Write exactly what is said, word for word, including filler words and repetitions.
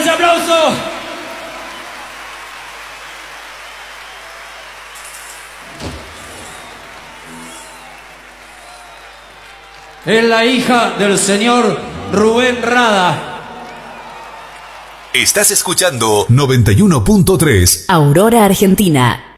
ese aplauso. Es la hija del señor Rubén Rada. Estás escuchando noventa y uno punto tres Aurora, Argentina.